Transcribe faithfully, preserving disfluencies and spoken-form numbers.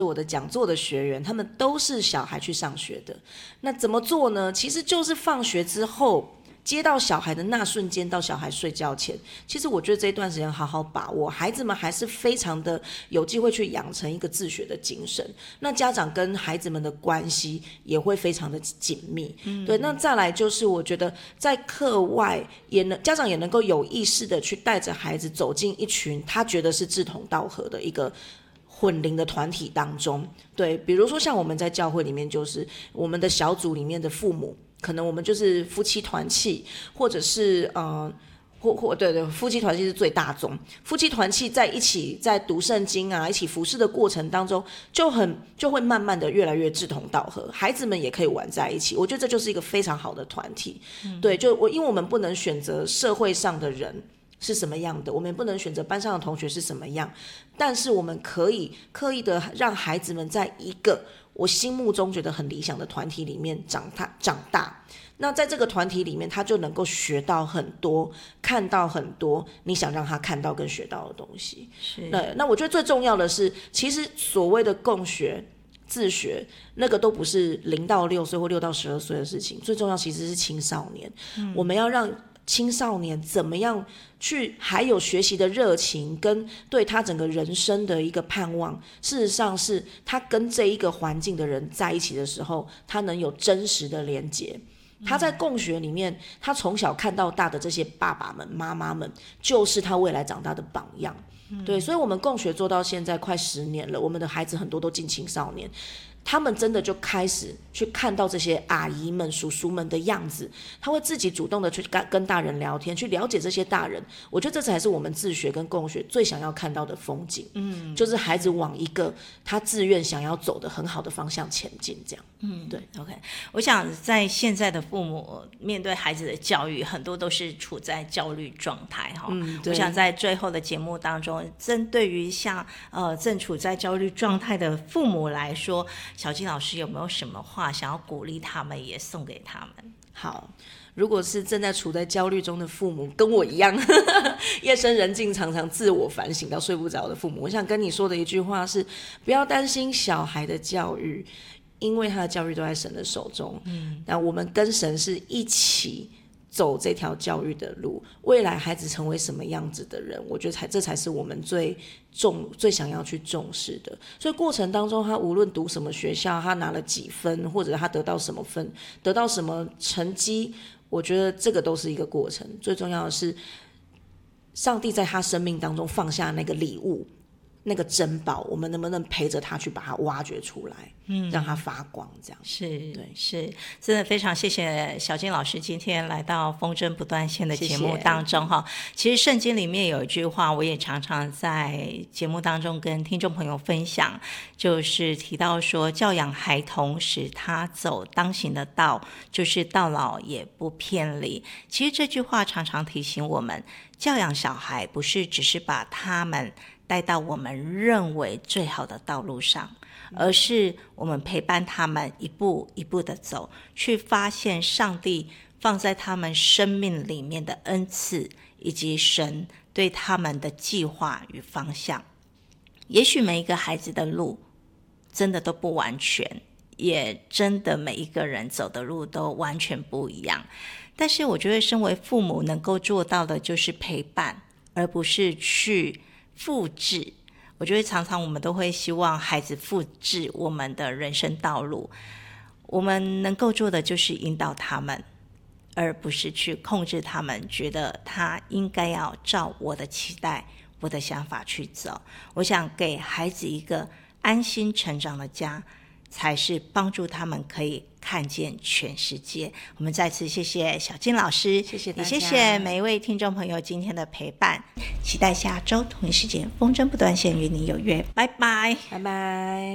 我的讲座的学员，他们都是小孩去上学的。那怎么做呢？其实就是放学之后接到小孩的那瞬间到小孩睡觉前，其实我觉得这一段时间好好把握，孩子们还是非常的有机会去养成一个自学的精神。那家长跟孩子们的关系也会非常的紧密。嗯、对，那再来就是我觉得在课外也能家长也能够有意识的去带着孩子走进一群他觉得是志同道合的一个混龄的团体当中。对，比如说像我们在教会里面，就是我们的小组里面的父母，可能我们就是夫妻团契，或者是呃，或或对对，夫妻团契是最大宗。夫妻团契在一起在读圣经啊，一起服侍的过程当中，就很就会慢慢的越来越志同道合，孩子们也可以玩在一起。我觉得这就是一个非常好的团体。嗯、对，就我因为我们不能选择社会上的人是什么样的，我们也不能选择班上的同学是什么样，但是我们可以刻意的让孩子们在一个我心目中觉得很理想的团体里面长大长大。那在这个团体里面，他就能够学到很多，看到很多你想让他看到跟学到的东西。是，对，那我觉得最重要的是，其实所谓的共学自学，那个都不是零到六岁或六到十二岁的事情，最重要其实是青少年。嗯、我们要让青少年怎么样去还有学习的热情跟对他整个人生的一个盼望，事实上是他跟这一个环境的人在一起的时候，他能有真实的连结。他在共学里面，他从小看到大的这些爸爸们妈妈们，就是他未来长大的榜样。对，所以我们共学做到现在快十年了，我们的孩子很多都进青少年，他们真的就开始去看到这些阿姨们叔叔们的样子，他会自己主动的去跟大人聊天，去了解这些大人。我觉得这才是我们自学跟共学最想要看到的风景。嗯，就是孩子往一个他自愿想要走的很好的方向前进，这样。 嗯，对 ，OK。我想在现在的父母面对孩子的教育，很多都是处在焦虑状态哈。嗯，我想在最后的节目当中，针对于像呃正处在焦虑状态的父母来说，小金老师有没有什么话想要鼓励他们，也送给他们？ 好，如果是正在处在焦虑中的父母，跟我一样夜深人静常常自我反省到睡不着的父母，我想跟你说的一句话是，不要担心小孩的教育，因为他的教育都在神的手中。嗯，那我们跟神是一起走这条教育的路，未来孩子成为什么样子的人，我觉得才这才是我们最重最想要去重视的。所以过程当中，他无论读什么学校，他拿了几分，或者他得到什么分，得到什么成绩，我觉得这个都是一个过程。最重要的是，上帝在他生命当中放下那个礼物，那个珍宝，我们能不能陪着他去把它挖掘出来，嗯，让它发光，这样是，对，是，真的非常谢谢小金老师今天来到风筝不断线的节目当中哈。其实圣经里面有一句话，我也常常在节目当中跟听众朋友分享，就是提到说，教养孩童，使他走当行的道，就是到老也不偏离。其实这句话常常提醒我们，教养小孩不是只是把他们带到我们认为最好的道路上，而是我们陪伴他们一步一步的走，去发现上帝放在他们生命里面的恩赐，以及神对他们的计划与方向。也许每一个孩子的路真的都不完全，也真的每一个人走的路都完全不一样，但是我觉得身为父母能够做到的就是陪伴，而不是去复制。我觉得常常我们都会希望孩子复制我们的人生道路，我们能够做的就是引导他们，而不是去控制他们，觉得他应该要照我的期待我的想法去走。我想给孩子一个安心成长的家，才是帮助他们可以看见全世界。我们再次谢谢小金老师， 谢谢大家， 也谢谢每一位听众朋友今天的陪伴。期待下周同一时间风筝不断线与你有约，拜拜， 拜拜。